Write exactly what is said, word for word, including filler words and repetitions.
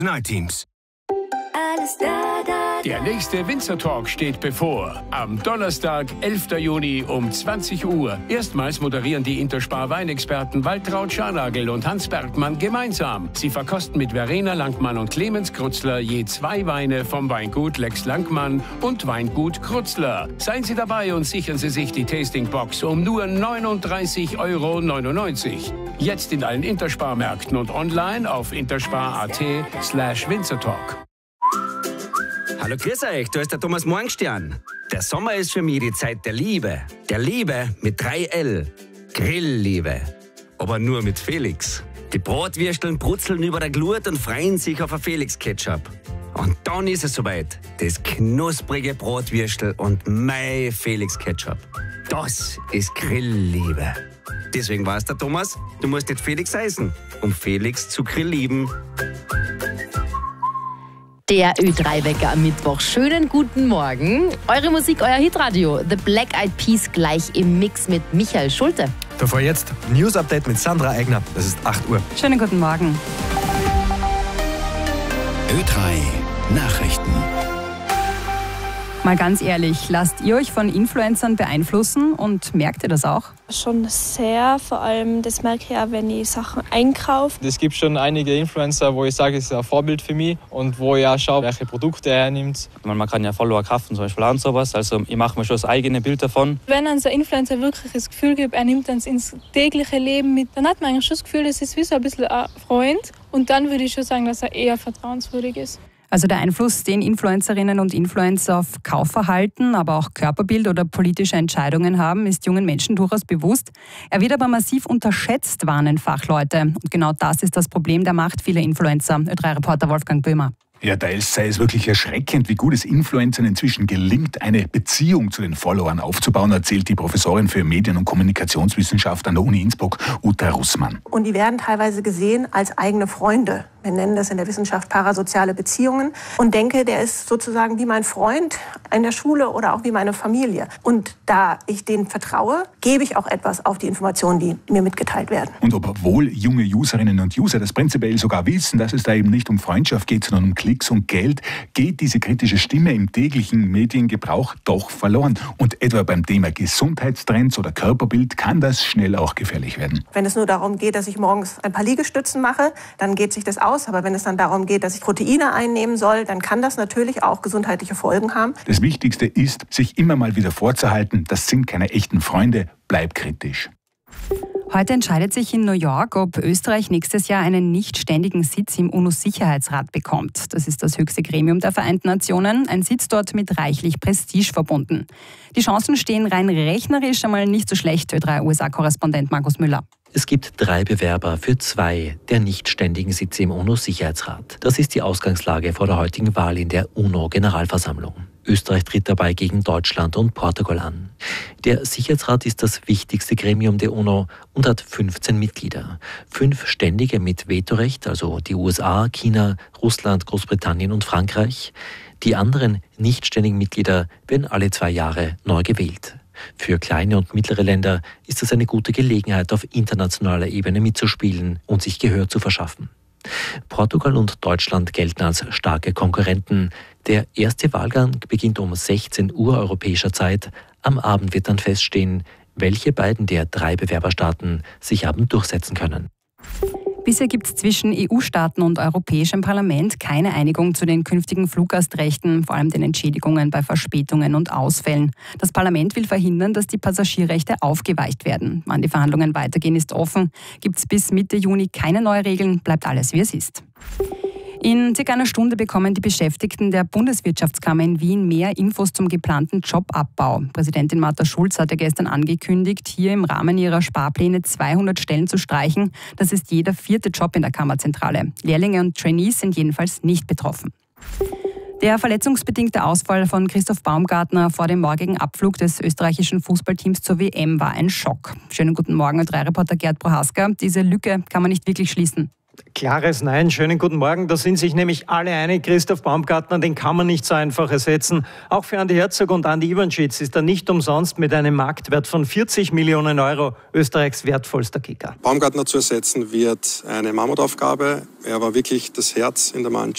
Night Teams. Alles da, da, Der nächste Winzer Talk steht bevor. Am Donnerstag, elften Juni um zwanzig Uhr. Erstmals moderieren die Interspar Weinexperten Waltraud Scharnagel und Hans Bergmann gemeinsam. Sie verkosten mit Verena Langmann und Clemens Krutzler je zwei Weine vom Weingut Lex Langmann und Weingut Krutzler. Seien Sie dabei und sichern Sie sich die Tastingbox um nur neununddreißig Euro neunundneunzig. Jetzt in allen Interspar-Märkten und online auf interspar.at slash Winzertalk. Hallo, grüß euch, da ist der Thomas Morgenstern. Der Sommer ist für mich die Zeit der Liebe. Der Liebe mit drei L. Grillliebe. Aber nur mit Felix. Die Bratwürsteln brutzeln über der Glut und freuen sich auf ein Felix-Ketchup. Und dann ist es soweit. Das knusprige Bratwürstel und mein Felix-Ketchup. Das ist Grillliebe. Deswegen weiß der Thomas, du musst nicht Felix heißen, um Felix zu grilllieben. Der Ö drei Wecker am Mittwoch. Schönen guten Morgen. Eure Musik, euer Hitradio. The Black Eyed Peas gleich im Mix mit Michael Schulte. Davor jetzt News Update mit Sandra Eigner. Es ist acht Uhr. Schönen guten Morgen. Ö drei Nachrichten. Mal ganz ehrlich, lasst ihr euch von Influencern beeinflussen und merkt ihr das auch? Schon sehr, vor allem das merke ich auch, wenn ich Sachen einkaufe. Es gibt schon einige Influencer, wo ich sage, es ist ein Vorbild für mich und wo ich auch schaue, welche Produkte er nimmt. Man kann ja Follower kaufen, zum Beispiel auch und sowas, also ich mache mir schon das eigene Bild davon. Wenn ein so Influencer wirklich das Gefühl gibt, er nimmt uns ins tägliche Leben mit, dann hat man eigentlich schon das Gefühl, das ist wie so ein bisschen ein Freund und dann würde ich schon sagen, dass er eher vertrauenswürdig ist. Also der Einfluss, den Influencerinnen und Influencer auf Kaufverhalten, aber auch Körperbild oder politische Entscheidungen haben, ist jungen Menschen durchaus bewusst. Er wird aber massiv unterschätzt, warnen Fachleute. Und genau das ist das Problem der Macht vieler Influencer. Ö drei Reporter Wolfgang Böhmer. Ja, teils sei es wirklich erschreckend, wie gut es Influencern inzwischen gelingt, eine Beziehung zu den Followern aufzubauen, erzählt die Professorin für Medien- und Kommunikationswissenschaft an der Uni Innsbruck, Uta Russmann. Und die werden teilweise gesehen als eigene Freunde. Wir nennen das in der Wissenschaft parasoziale Beziehungen. Und denke, der ist sozusagen wie mein Freund in der Schule oder auch wie meine Familie. Und da ich denen vertraue, gebe ich auch etwas auf die Informationen, die mir mitgeteilt werden. Und obwohl junge Userinnen und User das prinzipiell sogar wissen, dass es da eben nicht um Freundschaft geht, sondern um Klicks und Geld, geht diese kritische Stimme im täglichen Mediengebrauch doch verloren. Und etwa beim Thema Gesundheitstrends oder Körperbild kann das schnell auch gefährlich werden. Wenn es nur darum geht, dass ich morgens ein paar Liegestützen mache, dann geht sich das aus. Aber wenn es dann darum geht, dass ich Proteine einnehmen soll, dann kann das natürlich auch gesundheitliche Folgen haben. Das Wichtigste ist, sich immer mal wieder vorzuhalten, das sind keine echten Freunde, bleib kritisch. Heute entscheidet sich in New York, ob Österreich nächstes Jahr einen nicht ständigen Sitz im UNO-Sicherheitsrat bekommt. Das ist das höchste Gremium der Vereinten Nationen. Ein Sitz dort mit reichlich Prestige verbunden. Die Chancen stehen rein rechnerisch einmal nicht so schlecht, Ö drei U S A-Korrespondent Markus Müller. Es gibt drei Bewerber für zwei der nicht ständigen Sitze im UNO-Sicherheitsrat. Das ist die Ausgangslage vor der heutigen Wahl in der UNO-Generalversammlung. Österreich tritt dabei gegen Deutschland und Portugal an. Der Sicherheitsrat ist das wichtigste Gremium der UNO und hat fünfzehn Mitglieder. Fünf Ständige mit Vetorecht, also die U S A, China, Russland, Großbritannien und Frankreich. Die anderen nicht ständigen Mitglieder werden alle zwei Jahre neu gewählt. Für kleine und mittlere Länder ist es eine gute Gelegenheit, auf internationaler Ebene mitzuspielen und sich Gehör zu verschaffen. Portugal und Deutschland gelten als starke Konkurrenten. Der erste Wahlgang beginnt um sechzehn Uhr europäischer Zeit. Am Abend wird dann feststehen, welche beiden der drei Bewerberstaaten sich haben durchsetzen können. Bisher gibt es zwischen E U-Staaten und Europäischem Parlament keine Einigung zu den künftigen Fluggastrechten, vor allem den Entschädigungen bei Verspätungen und Ausfällen. Das Parlament will verhindern, dass die Passagierrechte aufgeweicht werden. Wann die Verhandlungen weitergehen, ist offen. Gibt es bis Mitte Juni keine neuen Regeln, bleibt alles, wie es ist. In circa einer Stunde bekommen die Beschäftigten der Bundeswirtschaftskammer in Wien mehr Infos zum geplanten Jobabbau. Präsidentin Martha Schulz hat ja gestern angekündigt, hier im Rahmen ihrer Sparpläne zweihundert Stellen zu streichen. Das ist jeder vierte Job in der Kammerzentrale. Lehrlinge und Trainees sind jedenfalls nicht betroffen. Der verletzungsbedingte Ausfall von Christoph Baumgartner vor dem morgigen Abflug des österreichischen Fußballteams zur W M war ein Schock. Schönen guten Morgen, Ö drei Reporter Gerd Prohaska. Diese Lücke kann man nicht wirklich schließen. Klares Nein, schönen guten Morgen. Da sind sich nämlich alle einig, Christoph Baumgartner, den kann man nicht so einfach ersetzen. Auch für Andi Herzog und Andi Iwanschitz ist er nicht umsonst mit einem Marktwert von vierzig Millionen Euro Österreichs wertvollster Kicker. Baumgartner zu ersetzen wird eine Mammutaufgabe. Er war wirklich das Herz in der Mannschaft.